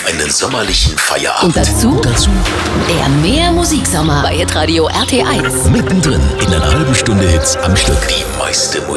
einen sommerlichen Feierabend. Und dazu der Mehr-Musiksommer bei Hitradio RT1. Mittendrin in einer halben Stunde Hits am Stück. Die meiste Musik.